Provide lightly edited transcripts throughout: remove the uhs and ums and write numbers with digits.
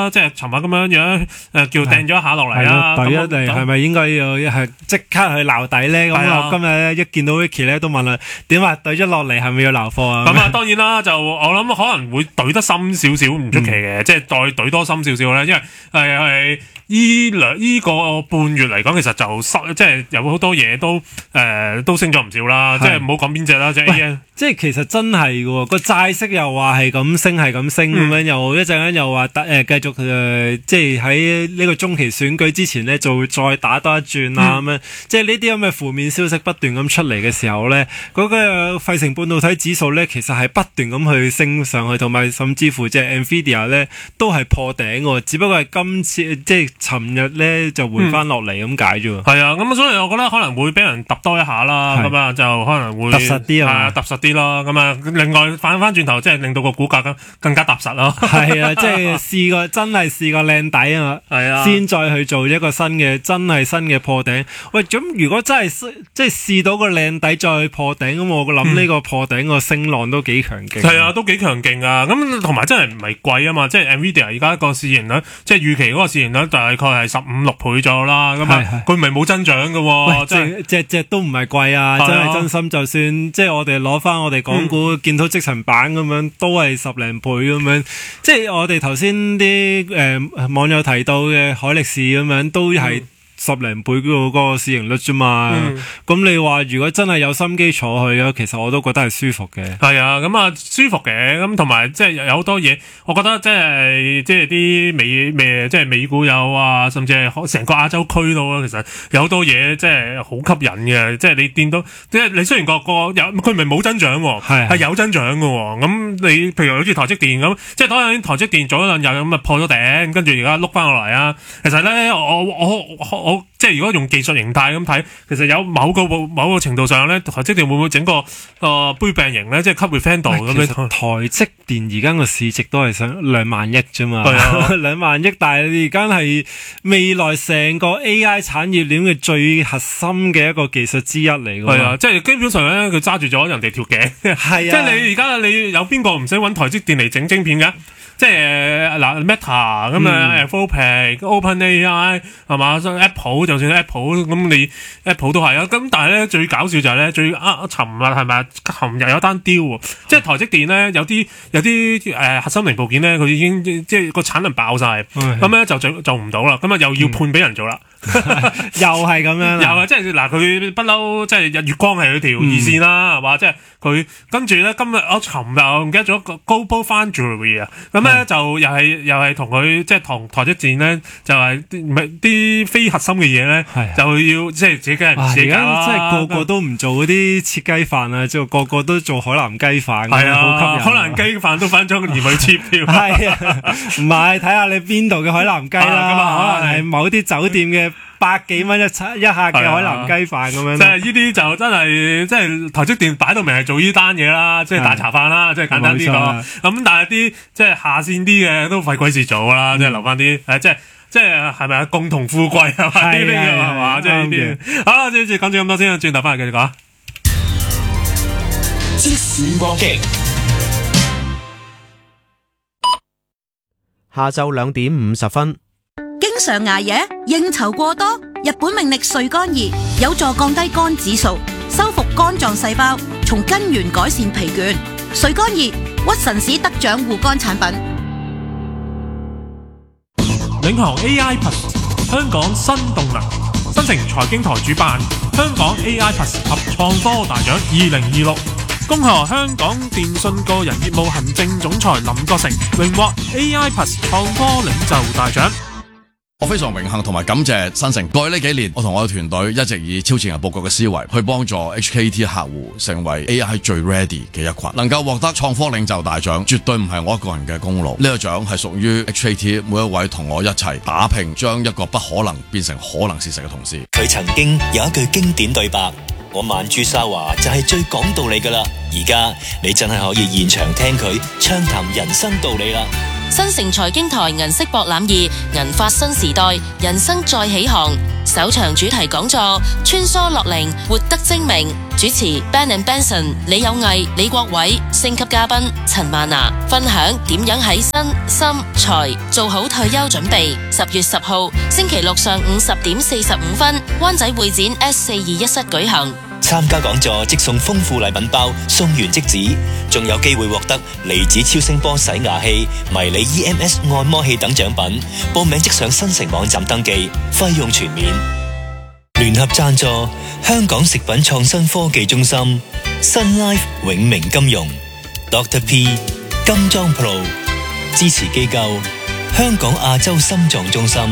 啦，即係尋晚咁樣叫掟咗一下落嚟啦。 第一嚟係咪應該要係即刻去撈底咧？咁我今日一見到 Vicky 咧都問啦，點啊？懟咗落嚟係咪要撈貨啊？ 咁啊，當然啦，就我諗可能會懟得深少少唔出奇嘅，即係再懟多深少少咧，因為係呢個半月嚟講，其實就即係有好多嘢都升咗唔少啦，即係唔好講邊隻啦， 即係其實真係嘅個債息又話係咁升係咁升咁樣，又一陣間又話繼續即係喺呢個中期選舉之前咧，就會再打多一轉啊咁樣。即係呢啲咁嘅負面消息不斷咁出嚟嘅時候咧，嗰個費城半導體指數咧，其實係不斷咁去升上去，同埋甚至乎即係 Nvidia 咧都係破頂喎，只不過係今次即係尋日咧就回翻落嚟咁解啫喎。 係啊，咁所以我覺得可能會俾人揼多一下啦，咁啊就可能會揼實啲啊， 揼實啲咯。咁啊，另外反轉頭，即係令到個股價更加踏實咯。 係啊，即係真係試個靚底啊嘛。係啊，先再去做一個真係新嘅破頂。喂，咁如果真係即係試到個靚底再去破頂，咁我諗呢個破頂個升浪都幾強勁。 係啊，都幾強勁啊。咁同埋真係唔係貴啊嘛，即係 Nvidia 而家個市盈率，即係預期嗰個市盈率大概係15-16倍左右啦。咁啊，佢唔係冇增長㗎喎，即係隻都唔係貴啊，真係真心。就算即係我哋攞翻我哋港股見到積層板咁樣，都係10零倍咁樣。即係我哋頭先啲網友提到嘅海力士咁樣，都係10零倍嗰個市盈率啫嘛。咁你話如果真係有心機坐去啊，其實我都覺得係舒服嘅。 係啊，咁啊舒服嘅，咁同埋即係有好多嘢，我覺得即係啲即係美股有啊，甚至係成個亞洲區度啊，其實有好多嘢即係好吸引嘅。即係你見到，即係你雖然個有佢唔係冇增長喎，係有增長嘅喎。咁你譬如好似台積電咁，即係當然台積電早一兩日咁啊破咗頂，跟住而家碌翻落嚟啊。其實咧，我即係如果用技術形態咁睇，其實有某個程度上咧，台積電會唔會整個杯柄型咧，即係 cup with handle 咁樣？ 台積電而家個市值都係想2萬億啫嘛，2萬億，但係而家係未來成個 AI 產業鏈嘅最核心嘅一個技術之一嚟㗎。 係啊，即係基本上咧，佢揸住咗人哋條頸。係啊，即係你而家你有邊個唔使揾台積電嚟整晶片㗎？即係嗱 Meta 咁啊 Anthropic、OpenAI 係嘛 ，Apple 就算 Apple 咁你 Apple 都係啊。咁但係咧最搞笑就係咧尋日係咪？尋日有單 deal 即係台積電咧有啲核心零部件咧佢已經即係個產能爆晒，咁咧就做唔到啦，咁啊又要判俾人做啦。 又係咁樣， 又啊！即係嗱，佢不嬲，即係日月光係佢條二線啦，係嘛？即係佢跟住咧，今日我尋日我唔記得咗個 Global Foundry 啊，咁咧就又係同佢即係同台積電咧，就係啲非核心嘅嘢咧，就要即係自己自己搞啦。 即係個個都唔做嗰啲切雞飯啊，就個個都做海南雞飯， 係啊， 好吸引。 海南雞飯都翻咗個鹽去切票。 係啊，唔係睇下你邊度嘅海南雞啦，咁可能係某啲酒店嘅。100幾蚊一下嘅海南雞飯咁樣， 即係呢啲就真係，即係台積電擺到明係做呢單嘢啦，即係大茶飯啦，即係簡單啲講。咁但係啲即係下線啲嘅都費鬼事做啦，即係留翻啲即係係咪啊？共同富貴係嘛？呢啲係嘛？即係呢啲。好啦，講住咁多先，轉頭翻嚟繼續講。 即時光機， 下晝2點50分。 經常捱夜、應酬過多，日本命力睡肝儀有助降低肝指數，修復肝臟細胞，從根源改善疲倦。睡肝儀屈臣氏得獎護肝產品。 領航 AI Plus 香港新動能，新城財經台主辦香港 AI Plus 及創科大獎2026，恭賀香港電訊個人業務行政總裁林國成榮獲 AI Plus 創科領袖大獎。 我非常榮幸同埋感謝新城。過去呢幾年，我同我嘅團隊一直以超前布局嘅思維去幫助 HKT 客戶成為 AI 最 ready 嘅一群，能夠獲得創科領袖大獎，絕對唔係我一個人嘅功勞。呢個獎係屬於 HKT 每一位同我一齊打拼，將一個不可能變成可能事實嘅同事。 佢曾經有一句經典對白：我曼珠沙華就係最講道理噶啦。而家你真係可以現場聽佢暢談人生道理啦。 新城財經台銀色博覽2，銀發新時代，人生再起航。 首場主題講座穿梭樂齡，活得精明。主持 Ben and Benson 李有毅、李國偉，星級嘉賓陳曼娜，分享點樣喺身心財做好退休準備。10月10號星期六上午10點45分，灣仔會展 S421室舉行。 參加講座即送豐富禮品包，送完即止，仲有機會獲得離子超聲波洗牙器、迷你 EMS 按摩器等獎品。報名即上新城網站登記，費用全免。聯合贊助香港食品創新科技中心、Sun Life 永明金融、Dr. P 金裝 Pro 支持機構香港亞洲心臟中心。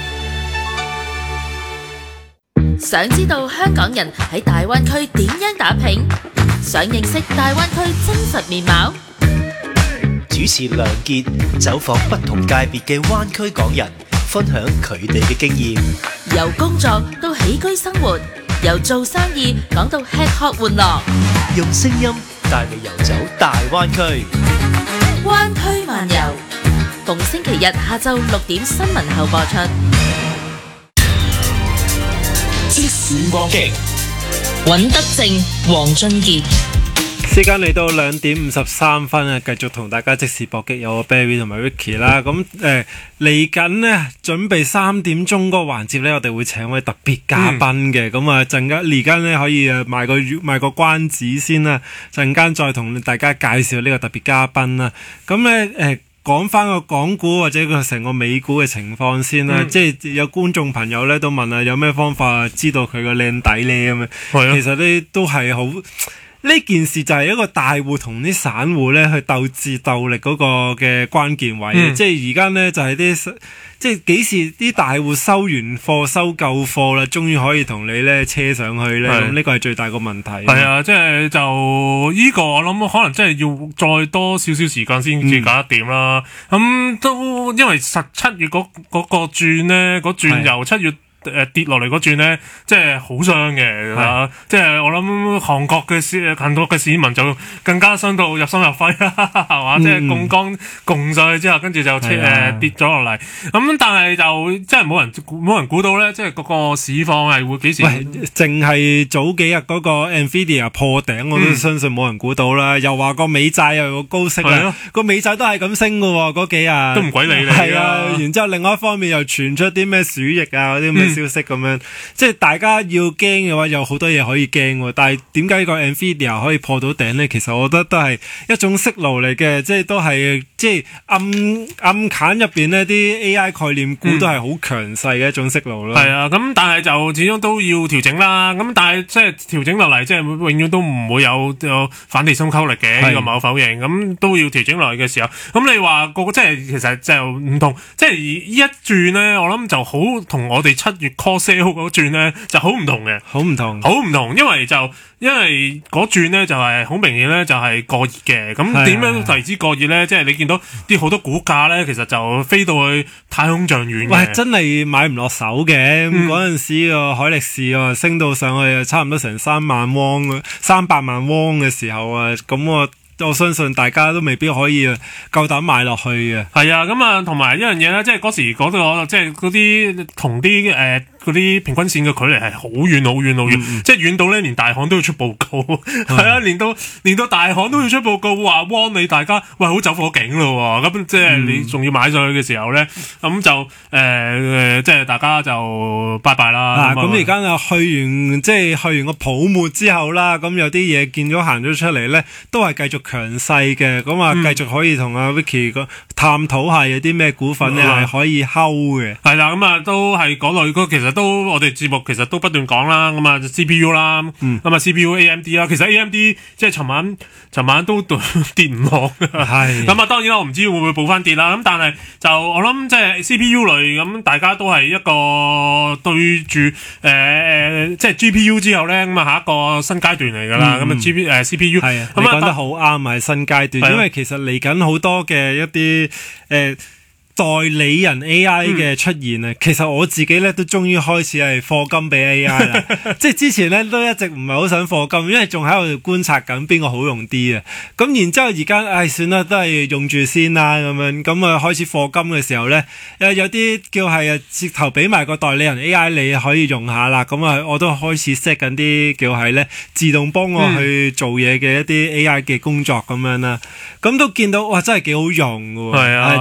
想知道香港人喺大灣區點樣打拼？想認識大灣區真實面貌？ 主持梁傑走訪不同界別嘅灣區港人，分享佢哋嘅經驗。 由工作到起居生活，由做生意講到吃喝玩樂， 用聲音帶你遊走大灣區。 灣區漫遊，逢星期日下晝6點新聞後播出。 即時搏擊， 尹德正、黃俊傑。 時間嚟到2點53分啊，繼續同大家即時搏擊，有我 Barry 同埋 Vicky 啦。咁嚟緊呢，準備3點鐘嗰個環節呢，我哋會請位特別嘉賓嘅。咁啊陣間而家呢，可以賣個關子先啦，陣間再同大家介紹呢個特別嘉賓啦。咁呢講翻個港股或者個成個美股嘅情況先啦，即係有觀眾朋友咧都問啊，有咩方法知道佢個靚底咧咁樣？其實呢都係好，呢件事就係一個大戶同啲散戶咧去鬥智鬥力嗰個嘅關鍵位，即係而家呢，就係啲即係幾時啲大戶收完貨收夠貨啦，終於可以同你咧車上去咧，咁呢個係最大個問題。 係啊，即係就呢個我諗可能真係要再多少少時間先至搞得掂啦。咁都因為7月嗰個轉咧，嗰轉由7月跌落嚟嗰轉咧，即係好傷嘅，即係我諗韓國嘅市民就更加傷到入心入肺啦，係嘛？即係槓桿共上去之後，跟住就跌咗落嚟。咁但係就即係冇人估到咧，即係嗰個市況係會幾時？ 淨係早幾日嗰個 Nvidia 破頂，我都相信冇人估到啦。又話個美債又有個高息啦，個美債都係咁升嘅喎，嗰幾日都唔鬼理你。 係啊，然之後另外一方面又傳出啲咩鼠疫啊嗰啲咩消息咁樣，即係大家要驚嘅話，有好多嘢可以驚喎。但係點解個 Nvidia 可以破到頂呢？其實我覺得都係一種息路嚟嘅，即係都係即係暗砍入邊呢啲 AI 概念股都係好強勢嘅一種息路咯。 係啊，咁但係就始終都要調整啦。咁但係即係調整落嚟，即係永遠都唔會有反地心吸力嘅，呢個冇否認。咁都要調整落嚟嘅時候，咁你話個即係其實就唔同，即係呢一轉呢，我諗就好同我哋7月 call sale 嗰轉呢就好唔同嘅，好唔同，因為嗰轉呢就係好明顯呢，就係過熱嘅。咁點樣為之過熱呢？即係你見到啲好多股價呢，其實就飛到去太空象遠嘅。 喂，真係買唔落手嘅。嗰陣時個海力士升到上去差唔多成300萬汪嘅時候啊，咁我相信大家都未必可以夠膽買落去嘅。 係啊，咁啊，同埋一樣嘢咧，即係嗰時講到即係嗰啲同啲嗰啲平均線嘅距離係好遠，即係遠到咧連大行都要出報告，係啊，連到大行都要出報告話 warn 你大家，喂，好走火警咯，咁即係你仲要買上去嘅時候咧，咁就即係大家就拜拜啦。 咁而家啊去完個泡沫之後啦，咁有啲嘢見咗行咗出嚟咧，都係繼續強勢嘅，咁啊繼續可以同阿 Vicky 探討下有啲咩股份咧係可以 hold 嘅。 係啦，咁啊都係嗰類，其實都我哋節目其實都不斷講啦，咁啊 CPU 啦，咁啊 CPU AMD 啦，其實 AMD 即係尋晚都跌唔落，係咁啊當然啦，我唔知會唔會補翻跌啦，咁但係就我諗即係 CPU 類咁，大家都係一個對住即係 GPU 之後咧，咁啊下一個新階段嚟噶啦，咁啊CPU 係啊，你講得好啱，係新階段，因為其實嚟緊好多嘅一啲代理人 AI 嘅出現啊，其實我自己咧都終於開始係課金俾 AI 啦。即係之前咧都一直唔係好想課金，因為仲喺度觀察緊邊個好用啲啊。咁然之後而家算啦，都係用住先啦咁樣。咁啊開始課金嘅時候咧，有啲叫係直頭俾埋個代理人 AI 你可以用下啦。咁啊我都開始 set 緊啲叫係咧自動幫我去做嘢嘅一啲 AI 嘅工作咁樣啦。咁都見到哇真係幾好用㗎喎。 係啊。